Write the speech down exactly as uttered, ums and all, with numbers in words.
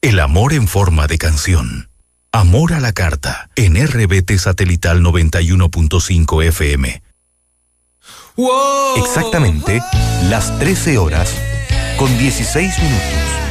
El amor en forma de canción. Amor a la carta, en R B T Satelital noventa y uno punto cinco F M. Exactamente las trece horas con dieciséis minutos.